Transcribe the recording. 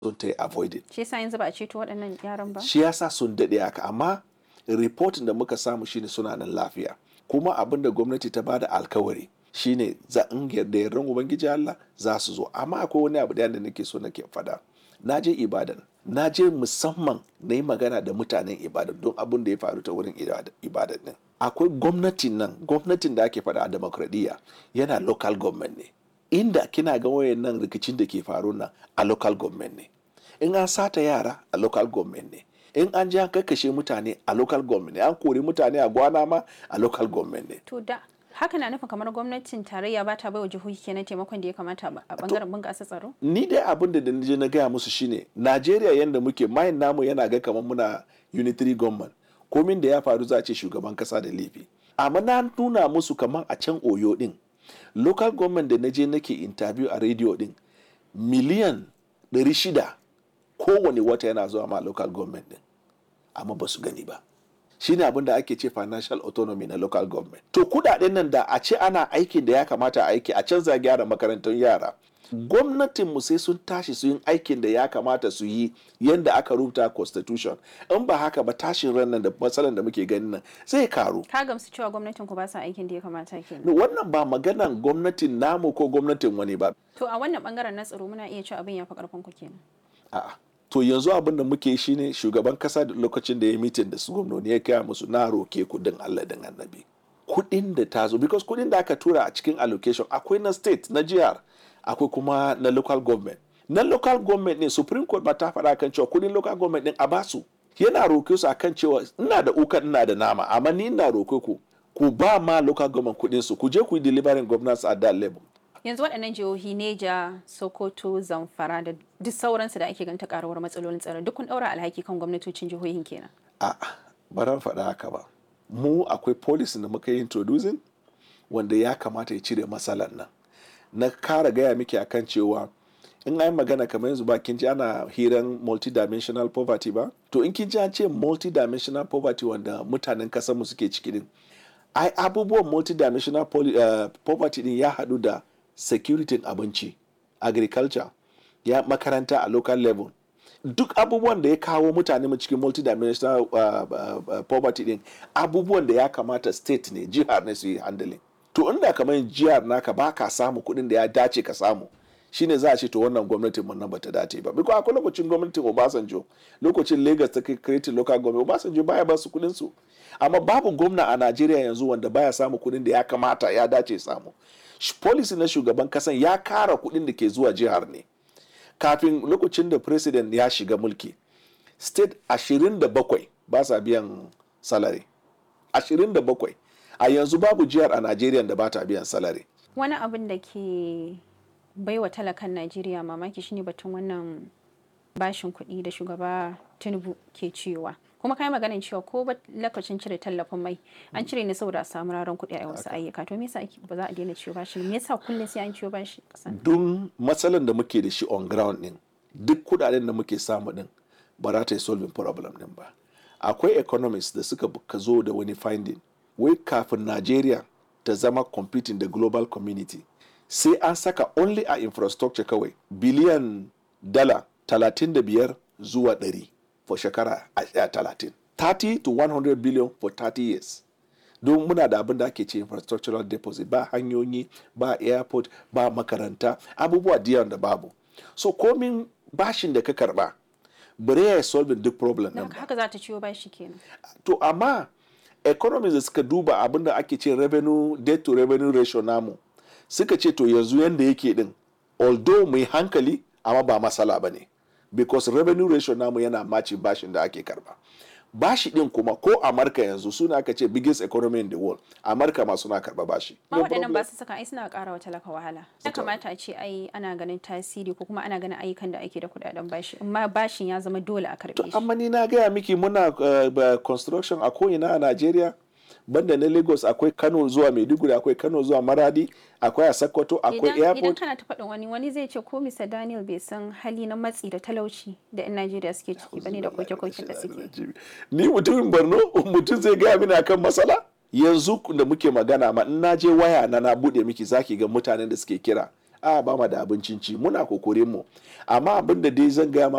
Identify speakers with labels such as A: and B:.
A: sun ta yi avoided.
B: Shi yasa yanzu ba a ceto waɗannan yaran ba?
A: Shi yasa sun daɗe haka, amma reporting da muka samu shine suna nan lafiya. Kuma abin da gwamnati ta bada alkawari shine za in da yardan Ubangiji Allah za su zo. Amma akwai wani abu da nake so nake faɗa. Na je Ibadan, na je musamman na yi magana da mutanen Ibadan don abin da ya faru ta wurin Ibadan din. Akwai gwamnatin da ake faɗa a demokradiyya yana local government ne. Inda kina ga wayannan rikicin da ke faru nan a local government ne. In an sata yara a local government ne. In an ji an kakkashe mutane a local government ne. An kori mutane a gwana ma a local government ne.
B: To da haka na nufin kamar gwamnatin tarayya ba ta bai wa jihohi kenan taimakon da ya kamata a bangaren bunƙasa tsaro? Ni
A: dai abin da je na gaya musu shine Najeriya yanda muke mayin namu yana ga kamar muna unitary government. Komin da ya faru za a ce shugaban kasa da laifi. Amma na nuna musu kamar a can Oyo din. Local government da na je nake interview a radio din miliyan 600 kowane wata yana zuwa ma local government din. Amma ba su gani ba. Shine abin da ake ce financial autonomy na local government. To kudaden nan da a ce ana aikin da ya kamata a aiki a canza gyara makarantun yara. Gwamnatinmu sai sun tashi su yin aikin da ya kamata su yi yadda aka rubuta constitution. In ba haka ba tashin ran nan da matsalan da muke ganin nan zai karu.
B: Ka gamsu cewa gwamnatin ku ba sa aikin da ya kamata kenan?
A: Wannan ba maganan gwamnatin namu ko gwamnatin wani ba.
B: To a wannan bangaren na tsaro muna iya cewa abin ya fi karfin ku kenan.
A: A'a. To yanzu abin da muke shi ne shugaban kasa da lokacin da ya mitin da su gwamnoni ya kaya musu na roke kudin Allah din annabi. Kudin da ta zo, because kudin da aka tura a cikin allocation akwai na state, na jihar, akwai kuma na local government. Na local government ne Supreme Court ba ta faɗa kan cewa kudin local government din a basu. Yana roke su akan cewa ina da ukan ina da nama, amma ni ina roke ku ba ma local government kudin su, ku je ku yi delivering governance at that level.
B: Yanzu waɗannan jihohi Neja, Sokoto, Zamfara da duk sauransu da ake ganta karuwar matsalolin tsaro duk kun ɗaura alhaki kan gwamnatocin jihohin kenan.
A: Ba ran faɗa haka ba. Mu akwai policy da muka yi introducing wanda ya kamata ya cire matsalar nan. Na kara gaya miki akan cewa in an magana kamar yanzu ba kin ji ana hiran multidimensional poverty ba? To in kin ji an ce multidimensional poverty wanda mutanen kasar mu suke ciki din. Ai abubuwan multidimensional poverty din ya haɗu da security abinci, agriculture, ya makaranta a local level. Duk abubuwan da ya kawo mutane mu cikin multidimensional poverty din abubuwan da ya kamata state ne, jihar ne su yi handling. To inda kamar jihar naka ba ka samu kuɗin da ya dace ka samu, shine za a ce to wannan gwamnatin mun nan bata dace ba. Biko akwai lokacin gwamnatin Obasanjo, lokacin Lagos ta create local government, Obasanjo baya ba su kuɗin su. Amma babu gwamna a Najeriya yanzu wanda baya samu kuɗin da ya kamata ya dace samu. Policy na shugaban kasan ya kara kuɗin da ke zuwa jihar ne. Kafin lokacin da president ya shiga mulki, state 27 ba sa biyan salary. 27. A yanzu babu jihar a Najeriya da ba ta biyan salary.
B: Wani abin da ke baiwa talakan Najeriya mamaki shine batun wannan bashin kuɗi da shugaba Tinubu ke cewa. Kuma kai maganin cewa ko ba lokacin cire tallafin mai an cire ne saboda a samu raran kuɗi a wasu ayyuka. To me yasa ba za a daina ciwo bashi? Me yasa kullum sai an ciwo bashi kasan?
A: Dun matsalan da muke da shi on ground din, duk kudaden da muke samu din ba za ta yi solving problem din ba. Akwai economists da suka zo da wani finding wai kafin Najeriya ta zama competing da global community sai an saka only a infrastructure kawai biliyan dala 35 zuwa 100 for shekara 30. 30 to 100 billion for 30 years. Don muna da abin da ake ce infrastructural deposit, ba hanyoyi, ba airport, ba makaranta, abubuwa diyan da babu. So komin bashin da ka karba, bare ya solve duk problem nan ba.
B: Haka za ta ciwo bashi kenan.
A: To amma economies da suka duba abin da ake ce revenue debt to revenue ratio namu, suka ce to yanzu yanda yake din, although mai hankali amma ba masala bane. Because revenue ratio namu yana maci bashin da ake karba. Bashi din kuma ko Amurka yanzu suna aka ce biggest economy in the world. Amurka ma suna karba bashi.
B: Ma waɗannan ba su saka ai suna ƙara wa talaka wahala. Ya kamata a ce ai ana ganin tasiri ko kuma ana ganin ayyukan da ake da kuɗaɗen bashi. Amma bashin ya zama dole a karɓe shi.
A: Amma ni na gaya miki muna construction a ko'ina a Najeriya. Banda na Lagos akwai Kano zuwa Maiduguri, akwai Kano zuwa Maradi, akwai a Sokoto, akwai airport.
B: Idan kana ta faɗin wani zai ce ko Mr. Daniel bai san hali na matsi da talauci da 'yan Najeriya suke ciki bane da koke-koken da suke.
A: Ni mutumin Borno, mutum zai gaya mini akan matsala? Yanzu da muke magana ma in na je waya na buɗe miki zaki ga mutanen da suke kira. Ba ma da abincin ci, muna kokorin mu. Amma abin da dai zan gaya ma